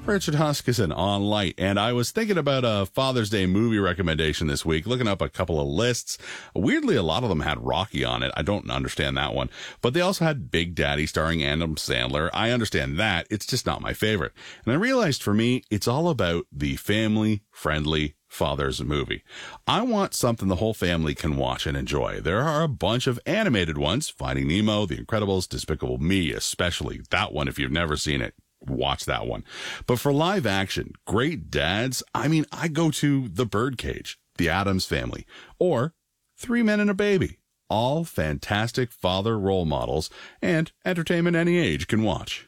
Richard Huskisson on Light, and I was thinking about a Father's Day movie recommendation this week, looking up a couple of lists. Weirdly, a lot of them had Rocky on it. I don't understand that one. But they also had Big Daddy starring Adam Sandler. I understand that. It's just not my favorite. And I realized for me, it's all about the family-friendly father's movie. I want something the whole family can watch and enjoy. There are a bunch of animated ones, Finding Nemo, The Incredibles, Despicable Me, especially that one if you've never seen it. Watch that one. But for live action, great dads, I go to The Birdcage, The Addams Family, or Three Men and a Baby. All fantastic father role models and entertainment any age can watch.